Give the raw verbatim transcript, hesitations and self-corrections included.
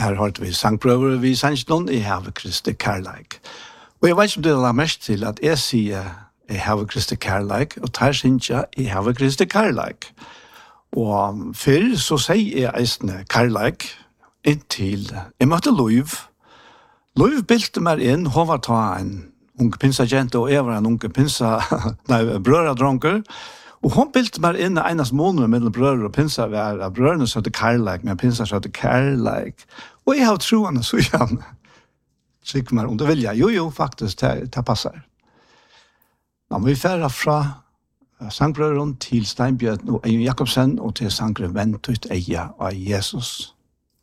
Her har vi sangprøver vi sannsjonen, jeg har Kristi Kærleik. Og jeg vet ikke om det er mest til at jeg sier jeg har Kristi Kærleik, og tar synes jeg jeg har Kristi Kærleik. Og før så sier jeg eisende Kærleik inntil jeg møtte Løyv. Løyv bilte meg inn, hun var ta en unge pinsagent, og jeg var en unge pinsa, nei, brøradronker. Og hun bilte meg inn i eneste måned mellom brødre og pinsa, at brødrene søtte Kærleik, men pinsa søtte Kærleik. Og jeg har troende så igjen. Sikker meg om det vil jeg. Jo, jo, faktisk, det, det passer. Da må vi fære fra sangbrødren til Steinbjørn og Eion Jakobsen, og til sangren Vent ut eia av Jesus.